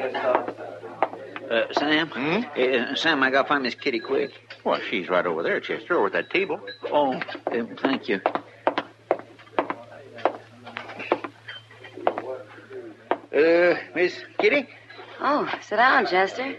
Sam? Sam, I gotta find Miss Kitty quick. Well, she's right over there, Chester, over at that table. Oh, thank you. Miss Kitty? Oh, sit down, Chester.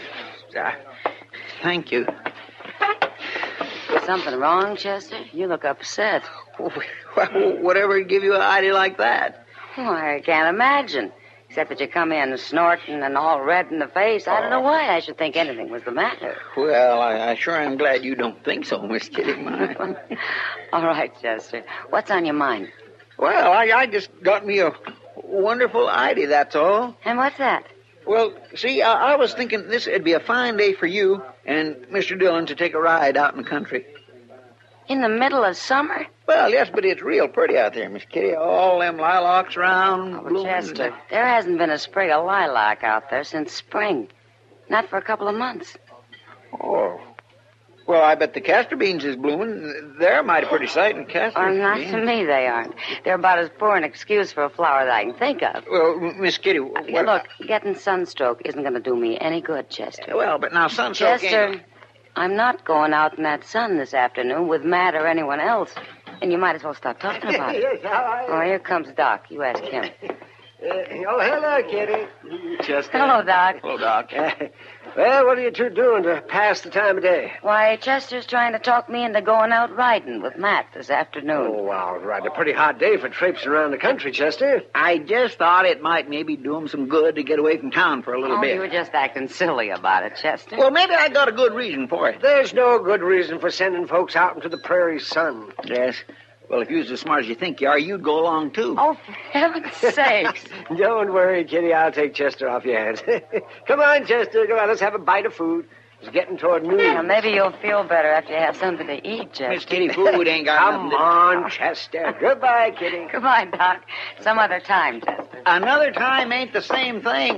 Thank you. Something wrong, Chester? You look upset. Whatever would give you an idea like that? Well, I can't imagine. Except that you come in snorting and all red in the face. I don't know why I should think anything was the matter. Well, I sure am glad you don't think so, Miss Kitty. All right, Chester. What's on your mind? Well, I just got me a wonderful idea, that's all. And what's that? Well, see, I was thinking this would be a fine day for you and Mr. Dillon to take a ride out in the country. In the middle of summer? Well, yes, but it's real pretty out there, Miss Kitty. All them lilacs around. Oh, Chester, there hasn't been a sprig of lilac out there since spring. Not for a couple of months. Oh. Well, I bet the castor beans is blooming. They're a mighty pretty sight in castor beans. Not to me, they aren't. They're about as poor an excuse for a flower that I can think of. Well, Miss Kitty... Look, getting sunstroke isn't going to do me any good, Chester. Well, but now sunstroke Chester, I'm not going out in that sun this afternoon with Matt or anyone else. And you might as well stop talking about it. Oh, here comes Doc. You ask him. Hello, Kitty. Chester. Hello, Doc. Hello, Doc. Well, what are you two doing to pass the time of day? Why, Chester's trying to talk me into going out riding with Matt this afternoon. Oh, all right. A pretty hot day for traipsing around the country, Chester. I just thought it might maybe do him some good to get away from town for a little bit. You were just acting silly about it, Chester. Well, maybe I got a good reason for it. There's no good reason for sending folks out into the prairie sun. Yes. Well, if you're as smart as you think you are, you'd go along, too. Oh, for heaven's sakes. Don't worry, Kitty. I'll take Chester off your hands. Come on, Chester. Come on. Let's have a bite of food. It's getting toward noon. Well, maybe you'll feel better after you have something to eat, Chester. Miss Kitty, food ain't got Come on, Chester. Goodbye, Kitty. Goodbye, Doc. Some other time, Chester. Another time ain't the same thing.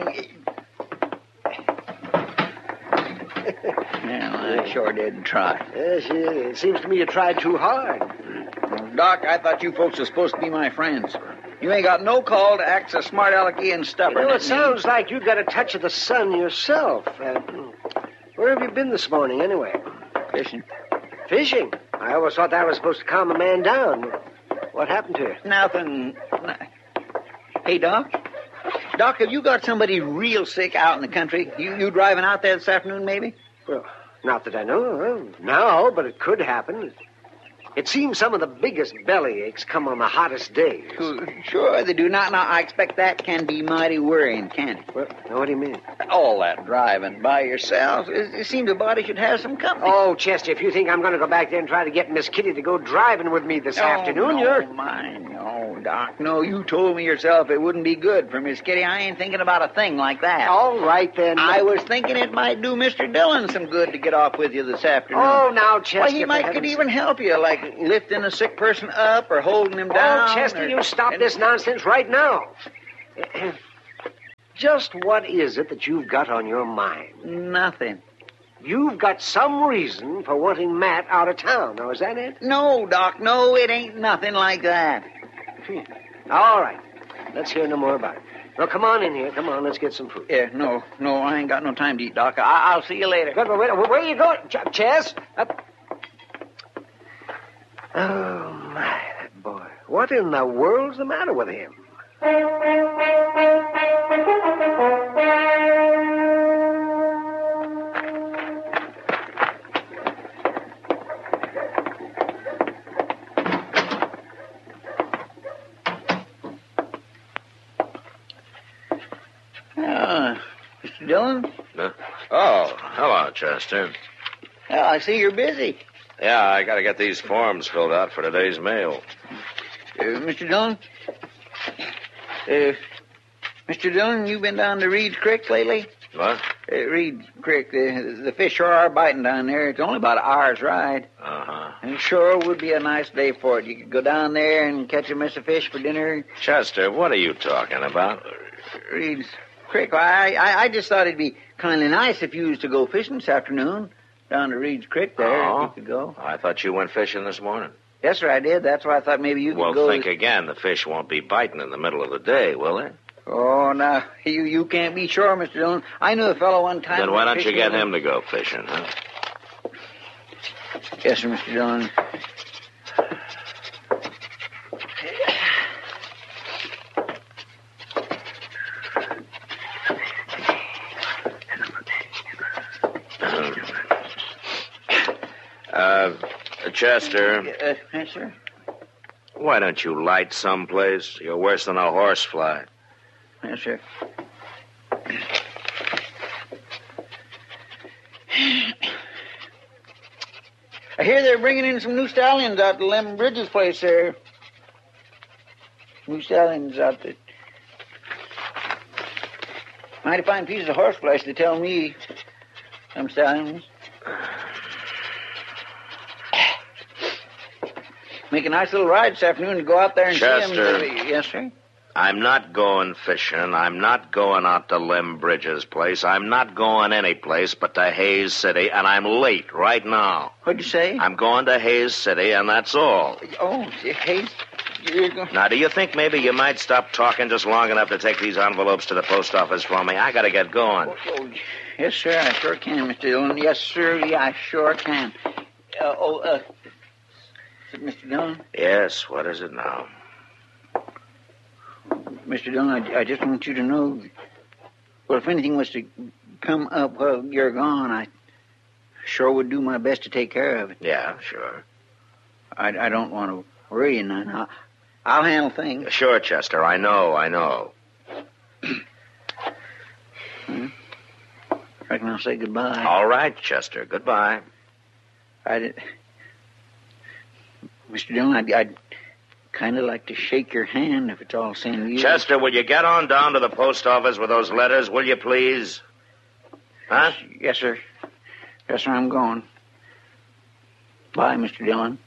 Well, I sure did try. Yes, it seems to me you tried too hard. Doc, I thought you folks were supposed to be my friends. You ain't got no call to act so smart alecky and stubborn. You know, it sounds like you got a touch of the sun yourself. Where have you been this morning, anyway? Fishing. Fishing? I always thought that was supposed to calm a man down. What happened to you? Nothing. Hey, Doc. Doc, have you got somebody real sick out in the country? You driving out there this afternoon, maybe? Well, not that I know of now, but it could happen. It seems some of the biggest belly aches come on the hottest days. Sure, they do not. Now, I expect that can be mighty worrying, can't it? Well, what do you mean? All that driving by yourself. It seems a body should have some company. Oh, Chester, if you think I'm going to go back there and try to get Miss Kitty to go driving with me this afternoon, you're... No, Doc. No, you told me yourself it wouldn't be good for Miss Kitty. I ain't thinking about a thing like that. All right, then. I was thinking it might do Mr. Dillon some good to get off with you this afternoon. Oh, now, Chester... Well, he could even help you, like lifting a sick person up or holding him down. Oh, Chester, you stop this nonsense right now. Just what is it that you've got on your mind? Nothing. You've got some reason for wanting Matt out of town. Now, is that it? No, Doc, no, it ain't nothing like that. All right. Let's hear no more about it. Now, come on in here. Come on, let's get some food. Yeah, no, I ain't got no time to eat, Doc. I'll see you later. Wait, where are you going? Chess? Up. Oh, my, that boy. What in the world's the matter with him? Mr. Dillon? Oh, hello, Chester. Yeah, I see you're busy. Yeah, I got to get these forms filled out for today's mail. Mr. Dillon? Mr. Dillon, you been down to Reed's Creek lately? What? Reed Creek, the fish sure are biting down there. It's only about an hour's ride. Uh-huh. And it sure would be a nice day for it. You could go down there and catch a mess of fish for dinner. Chester, what are you talking about? Reed's Creek. I just thought it'd be kind of nice if you was to go fishing this afternoon. Down to Reed's Creek there, if you could go. I thought you went fishing this morning. Yes, sir, I did. That's why I thought maybe you could go. Well, think again. The fish won't be biting in the middle of the day, will they? Oh, now, you can't be sure, Mr. Dillon. I knew a fellow one time... Then why don't you get him to go fishing, huh? Yes, sir, Mr. Dillon. Chester, Yes, sir? why don't you light someplace? You're worse than a horsefly. Yes, sir. I hear they're bringing in some new stallions out to Lem Bridges' place there. New stallions out there. Mighty fine pieces of horseflesh, they tell me. Some stallions. Make a nice little ride this afternoon to go out there and Chester. see them. Yes, sir? I'm not going fishing. I'm not going out to Lem Bridges' place. I'm not going any place but to Hayes City, and I'm late right now. What'd you say? I'm going to Hayes City, and that's all. Oh, Hayes, you're going... Now, do you think maybe you might stop talking just long enough to take these envelopes to the post office for me? I gotta get going. Oh, yes, sir, I sure can, Mr. Dillon. Yes, sir, yeah, I sure can. Mr. Dillon? Yes, what is it now? Mr. Dillon, I just want you to know, well, if anything was to come up while you're gone, I sure would do my best to take care of it. Yeah, sure. I don't want to worry you none. I'll handle things. Sure, Chester, I know. Reckon I'll say goodbye. All right, Chester, goodbye. Mr. Dillon, I'd kind of like to shake your hand if it's all the same to you. Chester, will you get on down to the post office with those letters, will you please? Huh? Yes, sir. Yes, sir, I'm going. Bye, Mr. Dillon.